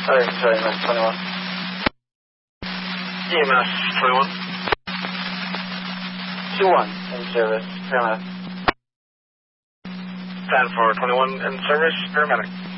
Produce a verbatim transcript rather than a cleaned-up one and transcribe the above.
Sorry, sorry, E M S twenty-one. E M S twenty-one. two one in service, paramedic. ten for twenty-one in service, paramedic.